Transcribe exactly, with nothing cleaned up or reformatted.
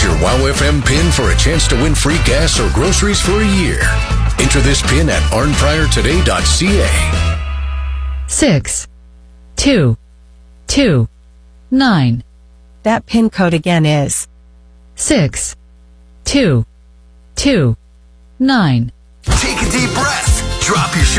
Here's your Wow F M pin for a chance to win free gas or groceries for a year. Enter this pin at arn pryor today dot c a. Six, two, two, nine. That pin code again is Six, two, two, nine. Take a deep breath. Drop your shoulder.